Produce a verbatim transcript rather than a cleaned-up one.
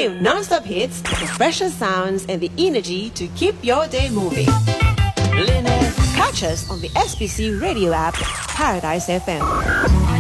Crave non-stop hits, the freshest sounds, and the energy to keep your day moving. Catch us on the S B C radio app, Paradise F M.